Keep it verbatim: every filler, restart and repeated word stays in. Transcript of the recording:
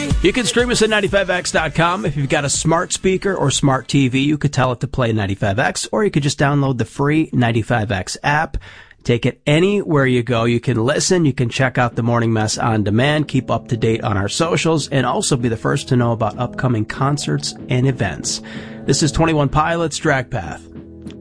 You can stream us at ninety-five x dot com. If you've got a smart speaker or smart T V, you could tell it to play ninety-five X, or you could just download the free ninety-five X app. Take it anywhere you go. You can listen. You can check out the Morning Mess on demand, keep up to date on our socials, and also be the first to know about upcoming concerts and events. This is twenty-one Pilots, Drag Path.